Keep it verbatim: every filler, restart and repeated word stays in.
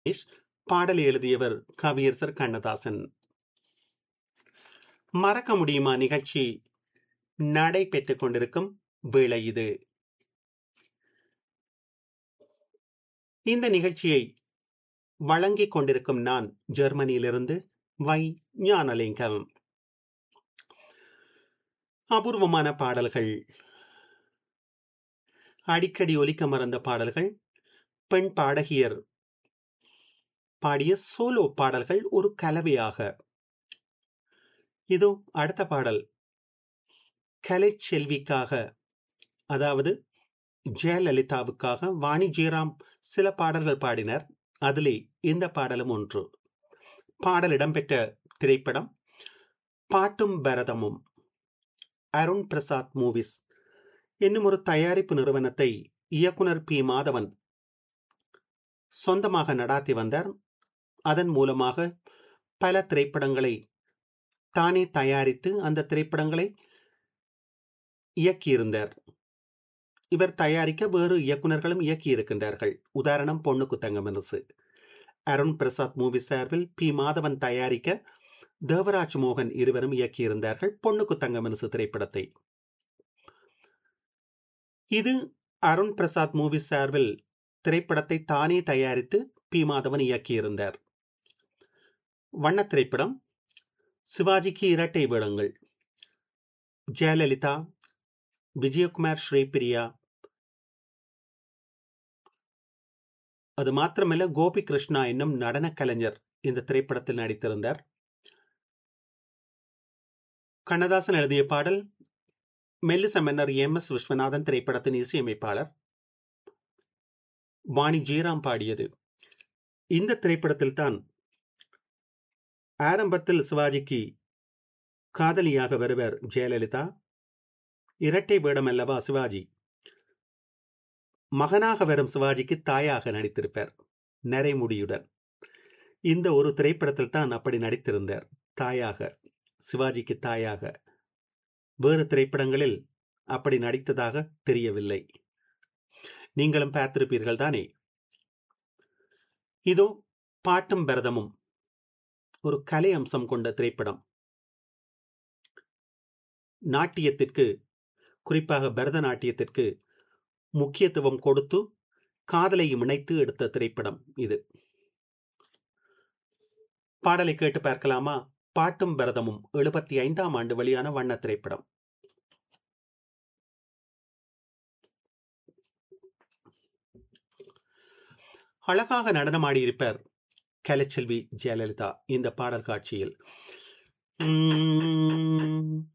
ரமேஷ். பாடல் எழுதியவர் கவியரசர் கண்ணதாசன். மறக்க முடியுமா நிகழ்ச்சி நடைபெற்றுக் கொண்டிருக்கும் வேளை இது. இந்த நிகழ்ச்சியை வழங்கிக் கொண்டிருக்கும் நான் ஜெர்மனியிலிருந்து வை ஞானலிங்கம். அபூர்வமான பாடல்கள், அடிக்கடி ஒலிக்க மறந்த பாடல்கள், பெண் பாடகியர் பாடிய சோலோ பாடல்கள் ஒரு கலவையாக. இதோ அடுத்த பாடல் கலைச்செல்விக்காக, அதாவது ஜெயலலிதாவுக்காக வாணி ஜெயராம் சில பாடல்கள் பாடினர். அதிலே இந்த பாடலும் ஒன்று. பாடல் இடம்பெற்ற திரைப்படம் பாட்டும் பரதமும். அருண் பிரசாத் மூவிஸ் என்னும் ஒரு தயாரிப்பு நிறுவனத்தை இயக்குனர் பி மாதவன் சொந்தமாக நடாத்தி வந்தார். அதன் மூலமாக பல திரைப்படங்களை தானே தயாரித்து அந்த திரைப்படங்களை இயக்கியிருந்தார். இவர் தயாரிக்க வேறு இயக்குநர்களும் இயக்கி இருக்கின்றார்கள். உதாரணம் பொண்ணுக்கு தங்கமனசு. அருண் பிரசாத் மூவி சார்பில் பி மாதவன் தயாரிக்க தேவராஜ் மோகன் இருவரும் இயக்கியிருந்தார்கள் பொண்ணுக்கு தங்கமனசு திரைப்படத்தை. இது அருண் பிரசாத் மூவி சார்பில் திரைப்படத்தை தானே தயாரித்து பி மாதவன் இயக்கியிருந்தார். வண்ண திரைப்படம். சிவாஜிக்கு இரட்டை வேடங்கள். ஜெயலலிதா, விஜயகுமார், ஸ்ரீபிரியா, அது மாத்திரமல்ல கோபி கிருஷ்ணா என்னும் நடன கலைஞர் இந்த திரைப்படத்தில் நடித்திருந்தார். கண்ணதாசன் எழுதிய பாடல். மெல்லிச மன்னர் எம் எஸ் விஸ்வநாதன் திரைப்படத்தின் இசையமைப்பாளர். வாணி ஜெயராம் பாடியது. இந்த திரைப்படத்தில் தான் ஆரம்பத்தில் சிவாஜிக்கு காதலியாக வருவர் ஜெயலலிதா. இரட்டை வேடம் அல்லவா சிவாஜி. மகனாக வரும் சிவாஜிக்கு தாயாக நடித்திருப்பார் நரைமுடியுடன். இந்த ஒரு திரைப்படத்தில் தான் அப்படி நடித்திருந்தார், தாயாக, சிவாஜிக்கு தாயாக. வேறு திரைப்படங்களில் அப்படி நடித்ததாக தெரியவில்லை. நீங்களும் பார்த்திருப்பீர்கள் தானே. இதோ பாட்டும் பரதமும் ஒரு கலை அம்சம் கொண்ட திரைப்படம். நாட்டியத்திற்கு, குறிப்பாக பரதநாட்டியத்திற்கு முக்கியத்துவம் கொடுத்து காதலையும் இணைத்து எடுத்த திரைப்படம் இது. பாடலை கேட்டு பார்க்கலாமா? பாட்டும் பரதமும் எழுபத்தி ஐந்தாம் ஆண்டு வெளியான வண்ண திரைப்படம். அழகாக நடனமாடியிருப்பார் கலைச்செல்வி ஜெயலலிதா இந்த பாடல் காட்சியில். உம்